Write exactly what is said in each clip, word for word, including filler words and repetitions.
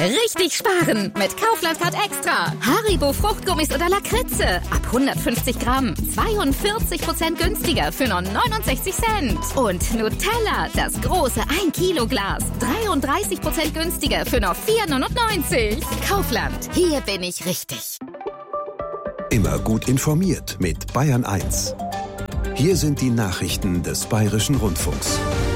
Richtig sparen mit Kaufland Card Extra. Haribo Fruchtgummis oder Lakritze. Ab hundertfünfzig Gramm. zweiundvierzig Prozent günstiger für nur neunundsechzig Cent. Und Nutella, das große ein Kilo Glas. dreiunddreißig Prozent günstiger für nur vier neunundneunzig. Kaufland, hier bin ich richtig. Immer gut informiert mit Bayern eins. Hier sind die Nachrichten des Bayerischen Rundfunks.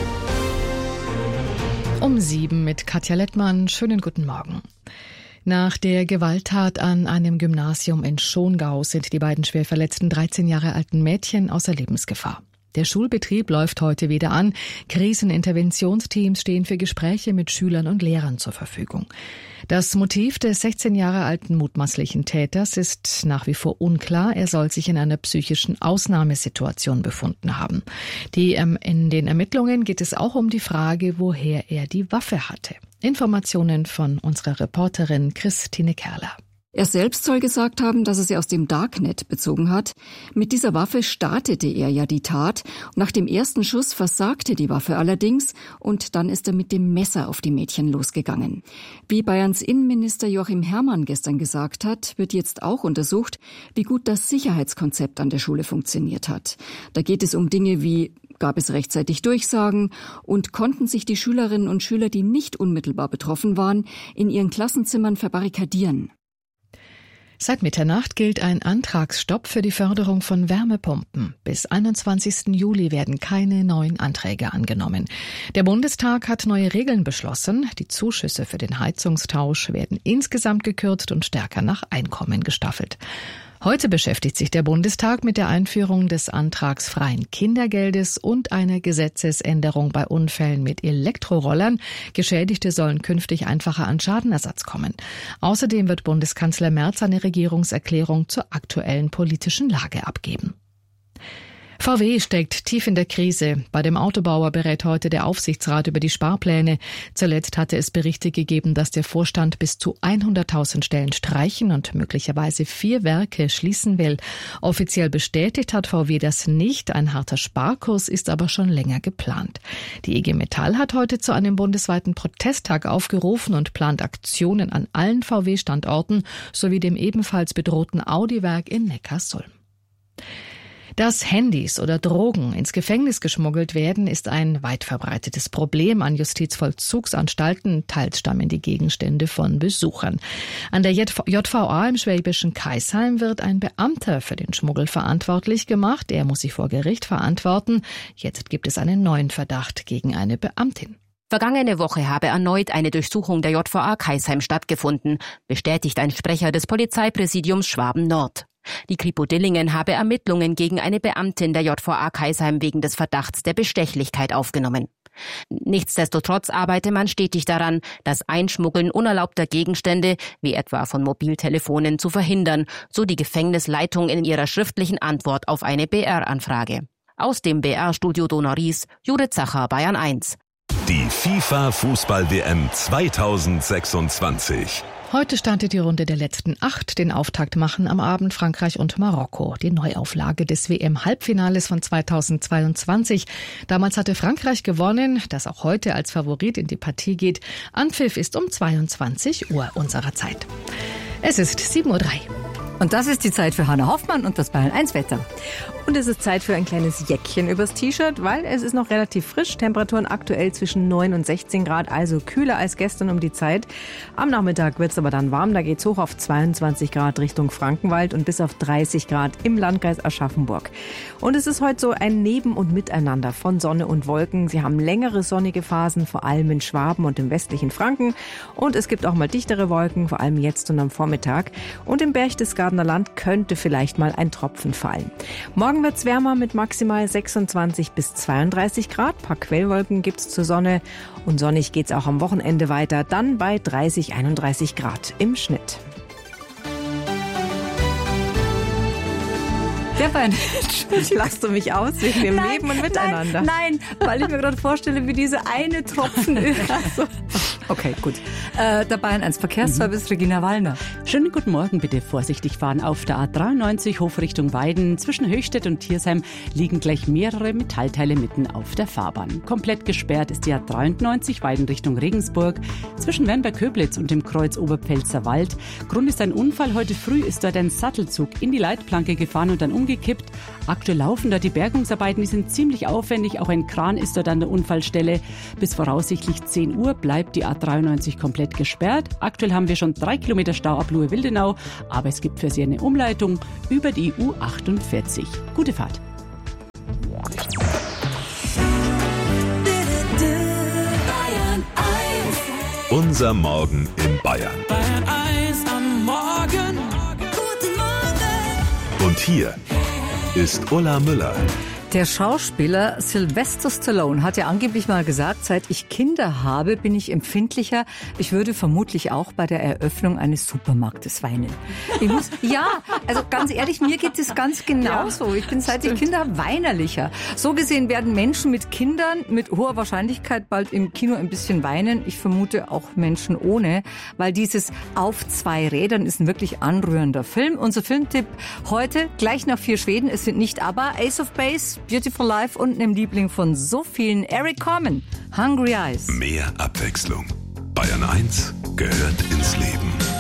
Um sieben mit Katja Lettmann. Schönen guten Morgen. Nach der Gewalttat an einem Gymnasium in Schongau sind die beiden schwer verletzten dreizehn Jahre alten Mädchen außer Lebensgefahr. Der Schulbetrieb läuft heute wieder an. Kriseninterventionsteams stehen für Gespräche mit Schülern und Lehrern zur Verfügung. Das Motiv des sechzehn Jahre alten mutmaßlichen Täters ist nach wie vor unklar. Er soll sich in einer psychischen Ausnahmesituation befunden haben. Die, ähm, in den Ermittlungen geht es auch um die Frage, woher er die Waffe hatte. Informationen von unserer Reporterin Christine Kerler. Er selbst soll gesagt haben, dass er sie aus dem Darknet bezogen hat. Mit dieser Waffe startete er ja die Tat. Nach dem ersten Schuss versagte die Waffe allerdings und dann ist er mit dem Messer auf die Mädchen losgegangen. Wie Bayerns Innenminister Joachim Herrmann gestern gesagt hat, wird jetzt auch untersucht, wie gut das Sicherheitskonzept an der Schule funktioniert hat. Da geht es um Dinge wie: Gab es rechtzeitig Durchsagen und konnten sich die Schülerinnen und Schüler, die nicht unmittelbar betroffen waren, in ihren Klassenzimmern verbarrikadieren? Seit Mitternacht gilt ein Antragsstopp für die Förderung von Wärmepumpen. Bis einundzwanzigsten Juli werden keine neuen Anträge angenommen. Der Bundestag hat neue Regeln beschlossen. Die Zuschüsse für den Heizungstausch werden insgesamt gekürzt und stärker nach Einkommen gestaffelt. Heute beschäftigt sich der Bundestag mit der Einführung des antragsfreien Kindergeldes und einer Gesetzesänderung bei Unfällen mit Elektrorollern. Geschädigte sollen künftig einfacher an Schadenersatz kommen. Außerdem wird Bundeskanzler Merz eine Regierungserklärung zur aktuellen politischen Lage abgeben. V W steckt tief in der Krise. Bei dem Autobauer berät heute der Aufsichtsrat über die Sparpläne. Zuletzt hatte es Berichte gegeben, dass der Vorstand bis zu hunderttausend Stellen streichen und möglicherweise vier Werke schließen will. Offiziell bestätigt hat V W das nicht. Ein harter Sparkurs ist aber schon länger geplant. Die I G Metall hat heute zu einem bundesweiten Protesttag aufgerufen und plant Aktionen an allen V W-Standorten sowie dem ebenfalls bedrohten Audi-Werk in Neckarsulm. Dass Handys oder Drogen ins Gefängnis geschmuggelt werden, ist ein weit verbreitetes Problem an Justizvollzugsanstalten. Teils stammen die Gegenstände von Besuchern. An der J V A im schwäbischen Kaisheim wird ein Beamter für den Schmuggel verantwortlich gemacht. Er muss sich vor Gericht verantworten. Jetzt gibt es einen neuen Verdacht gegen eine Beamtin. Vergangene Woche habe erneut eine Durchsuchung der J V A Kaisheim stattgefunden, bestätigt ein Sprecher des Polizeipräsidiums Schwaben-Nord. Die Kripo Dillingen habe Ermittlungen gegen eine Beamtin der J V A Kaisheim wegen des Verdachts der Bestechlichkeit aufgenommen. Nichtsdestotrotz arbeite man stetig daran, das Einschmuggeln unerlaubter Gegenstände, wie etwa von Mobiltelefonen, zu verhindern, so die Gefängnisleitung in ihrer schriftlichen Antwort auf eine B R-Anfrage. Aus dem B R-Studio Donau-Ries, Judith Zacher, Bayern eins. Die FIFA-Fußball-W M zweitausendsechsundzwanzig. Heute startet die Runde der letzten acht. Den Auftakt machen am Abend Frankreich und Marokko. Die Neuauflage des W M-Halbfinales von zweitausendzweiundzwanzig. Damals hatte Frankreich gewonnen, das auch heute als Favorit in die Partie geht. Anpfiff ist um zweiundzwanzig Uhr unserer Zeit. Es ist sieben Uhr drei. Und das ist die Zeit für Hanna Hoffmann und das Bayern eins Wetter. Und es ist Zeit für ein kleines Jäckchen übers T-Shirt, weil es ist noch relativ frisch. Temperaturen aktuell zwischen neun und sechzehn Grad, also kühler als gestern um die Zeit. Am Nachmittag wird es aber dann warm, da geht es hoch auf zweiundzwanzig Grad Richtung Frankenwald und bis auf dreißig Grad im Landkreis Aschaffenburg. Und es ist heute so ein Neben- und Miteinander von Sonne und Wolken. Sie haben längere sonnige Phasen, vor allem in Schwaben und im westlichen Franken. Und es gibt auch mal dichtere Wolken, vor allem jetzt und am Vormittag. Und im Berchtesgadener Land könnte vielleicht mal ein Tropfen fallen. Morgen wird es wärmer mit maximal sechsundzwanzig bis zweiunddreißig Grad. Ein paar Quellwolken gibt es zur Sonne. Und sonnig geht es auch am Wochenende weiter. Dann bei dreißig, einunddreißig Grad im Schnitt. Stefan, lachst du mich aus wegen dem nein, Leben und Miteinander? Nein, nein, weil ich mir gerade vorstelle, wie diese eine Tropfen Öl. Also, Okay, gut. Äh, der Bayern eins Verkehrsservice, mhm. Regina Wallner. Schönen guten Morgen, bitte vorsichtig fahren auf der A dreiundneunzig Hof Richtung Weiden. Zwischen Höchstädt und Thiersheim liegen gleich mehrere Metallteile mitten auf der Fahrbahn. Komplett gesperrt ist die A dreiundneunzig Weiden Richtung Regensburg. Zwischen Wernberg-Köblitz und dem Kreuz Oberpfälzer Wald. Grund ist ein Unfall. Heute früh ist dort ein Sattelzug in die Leitplanke gefahren und dann umgekippt. Aktuell laufen da die Bergungsarbeiten, die sind ziemlich aufwendig. Auch ein Kran ist dort an der Unfallstelle. Bis voraussichtlich zehn Uhr bleibt die A dreiundneunzig komplett gesperrt. Aktuell haben wir schon drei Kilometer Stau ab Luhe-Wildenau, aber es gibt für Sie eine Umleitung über die U achtundvierzig. Gute Fahrt. Unser Morgen in Bayern. Bayern eins am Morgen. Guten Morgen. Und hier ist Ulla Müller. Der Schauspieler Sylvester Stallone hat ja angeblich mal gesagt, seit ich Kinder habe, bin ich empfindlicher. Ich würde vermutlich auch bei der Eröffnung eines Supermarktes weinen. Ich muss, ja, also ganz ehrlich, mir geht es ganz genauso. Ich bin seit ich Kinder habe weinerlicher. So gesehen werden Menschen mit Kindern mit hoher Wahrscheinlichkeit bald im Kino ein bisschen weinen. Ich vermute auch Menschen ohne, weil dieses Auf zwei Rädern ist ein wirklich anrührender Film. Unser Filmtipp heute, gleich nach vier Schweden. Es sind nicht aber Ace of Base, Beautiful Life und einem Liebling von so vielen, Eric Carmen, Hungry Eyes. Mehr Abwechslung. Bayern eins gehört ins Leben.